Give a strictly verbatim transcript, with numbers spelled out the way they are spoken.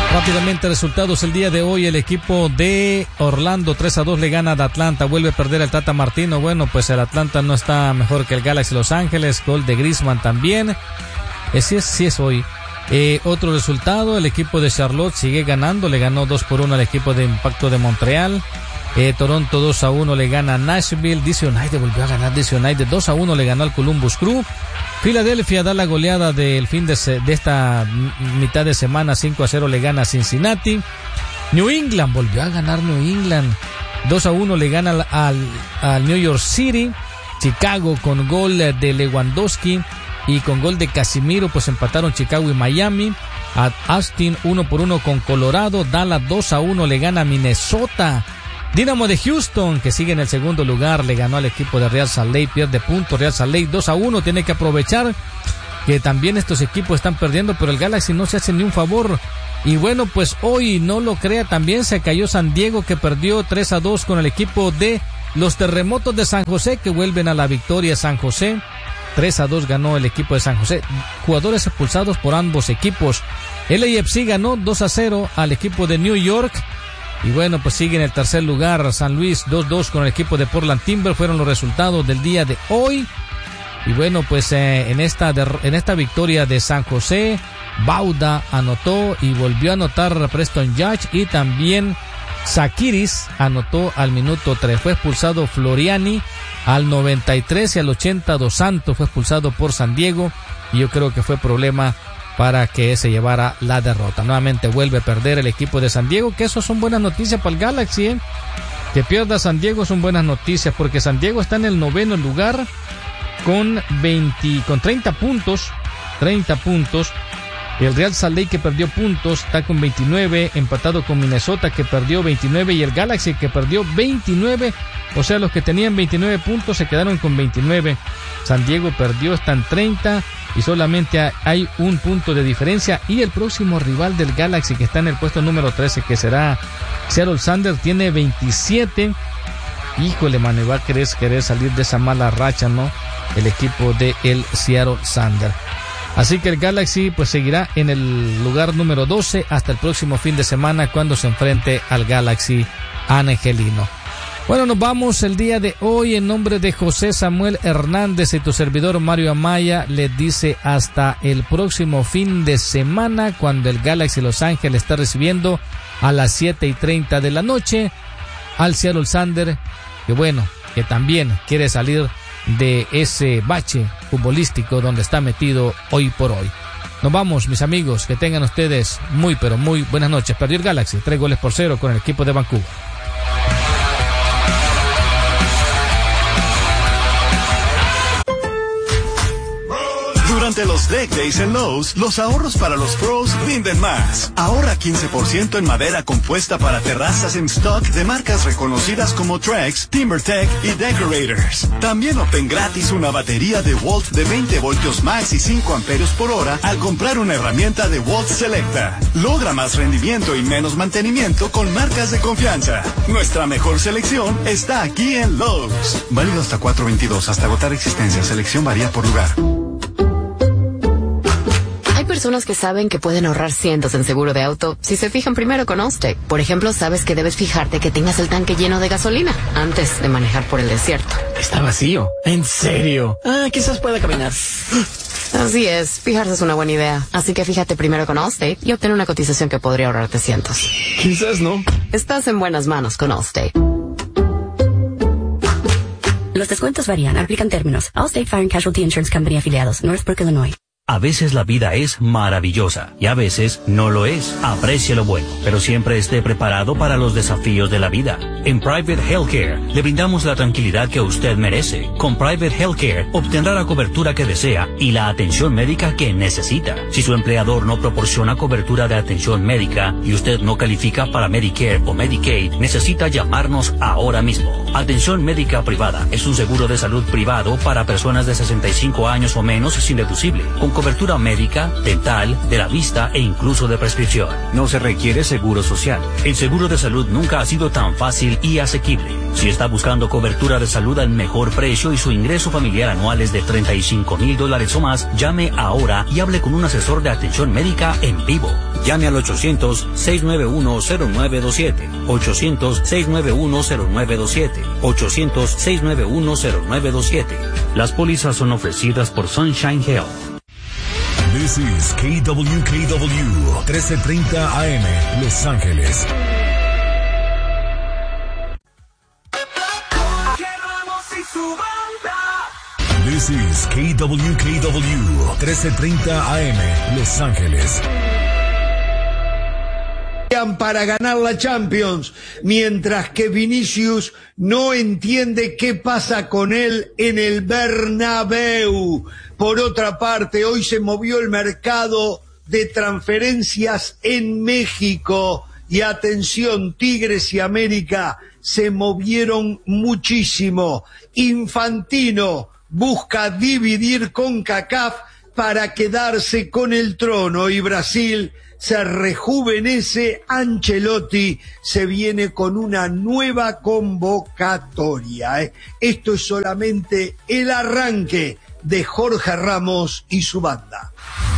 Rápidamente resultados el día de hoy. El equipo de Orlando tres a dos le gana a Atlanta. Vuelve a perder el Tata Martino. Bueno, pues el Atlanta no está mejor que el Galaxy Los Ángeles. Gol de Griezmann también. Eh, sí, es, sí es hoy. Eh, otro resultado, el equipo de Charlotte sigue ganando. Le ganó dos por uno al equipo de Impacto de Montreal. Eh, Toronto dos a uno le gana a Nashville. D C United volvió a ganar. D C United dos a uno le ganó al Columbus Crew. Filadelfia da la goleada del fin de, se, de esta mitad de semana. Cinco a cero le gana a Cincinnati. New England volvió a ganar. New England dos a uno le gana al, al, al New York City. Chicago con gol de Lewandowski y con gol de Casimiro pues empataron Chicago y Miami. A Austin uno por uno con Colorado. Dallas dos a uno le gana a Minnesota. Dinamo de Houston, que sigue en el segundo lugar, le ganó al equipo de Real Salt Lake, pierde puntos. Real Salt Lake dos a uno, tiene que aprovechar que también estos equipos están perdiendo, pero el Galaxy no se hace ni un favor. Y bueno, pues hoy, no lo crea, también se cayó San Diego, que perdió tres a dos con el equipo de los Terremotos de San José, que vuelven a la victoria. San José tres a dos ganó el equipo de San José. Jugadores expulsados por ambos equipos. L A F C ganó dos a cero al equipo de New York. Y bueno, pues sigue en el tercer lugar San Luis dos dos con el equipo de Portland Timber. Fueron los resultados del día de hoy. Y bueno, pues eh, en esta de, en esta victoria de San José, Bauda anotó y volvió a anotar Preston Judge, y también Zakiris anotó al minuto tres. Fue expulsado Floriani al noventa y tres y al ochenta Dos Santos fue expulsado por San Diego, y yo creo que fue problema para que se llevara la derrota. Nuevamente vuelve a perder el equipo de San Diego, que eso son buenas noticias para el Galaxy, ¿eh? Que pierda San Diego son buenas noticias, porque San Diego está en el noveno lugar con veinte, con treinta puntos, treinta puntos. El Real Salt Lake, que perdió puntos, está con veintinueve, empatado con Minnesota, que perdió veintinueve, y el Galaxy, que perdió veintinueve. O sea, los que tenían veintinueve puntos se quedaron con veintinueve. San Diego perdió, están treinta, y solamente hay un punto de diferencia. Y el próximo rival del Galaxy, que está en el puesto número trece, que será Seattle Sounders, tiene veintisiete. Híjole, mano, va a querer, querer salir de esa mala racha, ¿no? El equipo de el Seattle Sounders. Así que el Galaxy pues seguirá en el lugar número doce hasta el próximo fin de semana, cuando se enfrente al Galaxy angelino. Bueno, nos vamos el día de hoy. En nombre de José Samuel Hernández y tu servidor Mario Amaya, les dice hasta el próximo fin de semana, cuando el Galaxy Los Ángeles está recibiendo a las siete y treinta de la noche al Seattle Sounders, que bueno, que también quiere salir de ese bache futbolístico donde está metido hoy por hoy. Nos vamos, mis amigos, que tengan ustedes muy pero muy buenas noches. Perdió el Galaxy tres goles por cero con el equipo de Vancouver. Durante los Deck Days en Lowe's, los ahorros para los pros rinden más. Ahorra quince por ciento en madera compuesta para terrazas en stock de marcas reconocidas como Trex, TimberTech y Decorators. También obtén gratis una batería de Walt de veinte voltios max y cinco amperios por hora al comprar una herramienta de Walt Selecta. Logra más rendimiento y menos mantenimiento con marcas de confianza. Nuestra mejor selección está aquí en Lowe's. Válido hasta cuatro veintidós, hasta agotar existencia. Selección varía por lugar. Hay personas que saben que pueden ahorrar cientos en seguro de auto si se fijan primero con Allstate. Por ejemplo, sabes que debes fijarte que tengas el tanque lleno de gasolina antes de manejar por el desierto. Está vacío. ¿En serio? Ah, quizás pueda caminar. Así es, fijarse es una buena idea. Así que fíjate primero con Allstate y obtén una cotización que podría ahorrarte cientos. Quizás no. Estás en buenas manos con Allstate. Los descuentos varían, aplican términos. Allstate Fire and Casualty Insurance Company afiliados, Northbrook, Illinois. A veces la vida es maravillosa y a veces no lo es. Aprecie lo bueno, pero siempre esté preparado para los desafíos de la vida. En Private Healthcare le brindamos la tranquilidad que usted merece. Con Private Healthcare obtendrá la cobertura que desea y la atención médica que necesita. Si su empleador no proporciona cobertura de atención médica y usted no califica para Medicare o Medicaid, necesita llamarnos ahora mismo. Atención médica privada es un seguro de salud privado para personas de sesenta y cinco años o menos sin deducible, con cobertura médica, dental, de la vista e incluso de prescripción. No se requiere seguro social. El seguro de salud nunca ha sido tan fácil y asequible. Si está buscando cobertura de salud al mejor precio y su ingreso familiar anual es de treinta y cinco mil dólares o más, llame ahora y hable con un asesor de atención médica en vivo. Llame al ochocientos, seiscientos noventa y uno, cero nueve dos siete. ochocientos, seiscientos noventa y uno, cero nueve dos siete. ochocientos, seiscientos noventa y uno, cero nueve dos siete. Las pólizas son ofrecidas por Sunshine Health. This is K W K W, trece treinta A M, Los Ángeles. This is K W K W, trece treinta A M, Los Ángeles. Para ganar la Champions, mientras que Vinicius no entiende qué pasa con él en el Bernabéu. Por otra parte, hoy se movió el mercado de transferencias en México y atención, Tigres y América se movieron muchísimo. Infantino busca dividir CONCACAF para quedarse con el trono y Brasil se rejuvenece. Ancelotti se viene con una nueva convocatoria. ¿eh? Esto es solamente el arranque de Jorge Ramos y su banda.